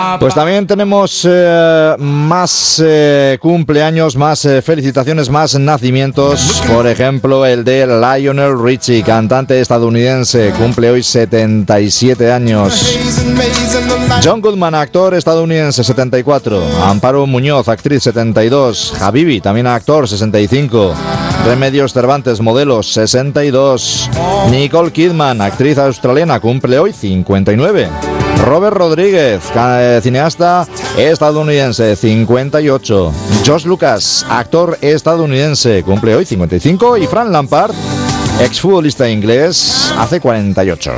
Pues también tenemos más cumpleaños, más felicitaciones, más nacimientos. Por ejemplo, el de Lionel Richie, cantante estadounidense, cumple hoy 77 años. John Goodman, actor estadounidense, 74. Amparo Muñoz, actriz, 72. Habibi, también actor, 65. Remedios Cervantes, modelo, 62. Nicole Kidman, actriz australiana, cumple hoy 59. Robert Rodríguez, cineasta estadounidense, 58. Josh Lucas, actor estadounidense, cumple hoy 55. Y Frank Lampard, exfutbolista inglés, hace 48.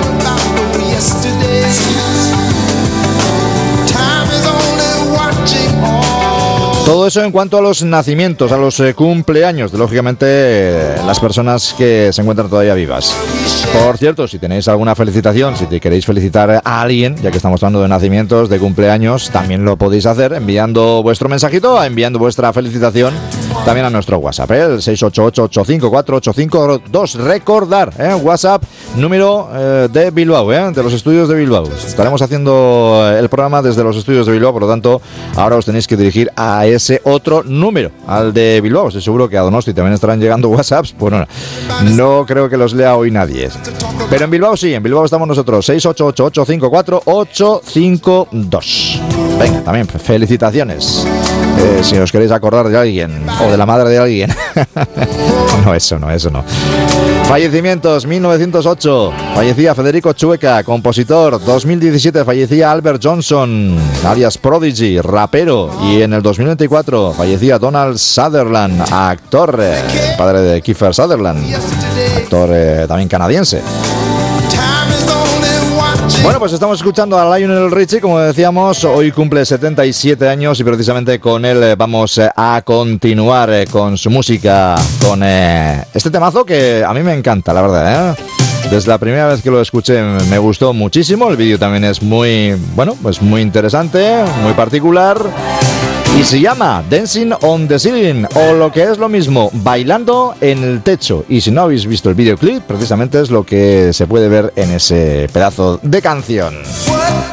Todo eso en cuanto a los nacimientos, a los cumpleaños de, lógicamente, las personas que se encuentran todavía vivas. Por cierto, si tenéis alguna felicitación, si queréis felicitar a alguien, ya que estamos hablando de nacimientos, de cumpleaños, también lo podéis hacer enviando vuestro mensajito, enviando vuestra felicitación también a nuestro WhatsApp, el 688-854-852. Recordar, WhatsApp, número de Bilbao, de los estudios de Bilbao. Estaremos haciendo el programa desde los estudios de Bilbao, por lo tanto, ahora os tenéis que dirigir a ese otro número, al de Bilbao. Estoy seguro que a Donosti también estarán llegando WhatsApps. Bueno, no creo que los lea hoy nadie. Pero en Bilbao sí, en Bilbao estamos nosotros, 688-854-852. Venga, también felicitaciones. Si os queréis acordar de alguien o de la madre de alguien. No, eso no. Fallecimientos: 1908 fallecía Federico Chueca, compositor. 2017 fallecía Albert Johnson, alias Prodigy, rapero. Y en el 2024 fallecía Donald Sutherland, actor, padre de Kiefer Sutherland, actor también canadiense. Bueno, pues estamos escuchando a Lionel Richie, como decíamos, hoy cumple 77 años y precisamente con él vamos a continuar con su música, con este temazo que a mí me encanta, la verdad, Desde la primera vez que lo escuché me gustó muchísimo, el vídeo también es muy, bueno, pues muy interesante, muy particular. Y se llama Dancing on the Ceiling, o lo que es lo mismo, Bailando en el Techo. Y si no habéis visto el videoclip, precisamente es lo que se puede ver en ese pedazo de canción.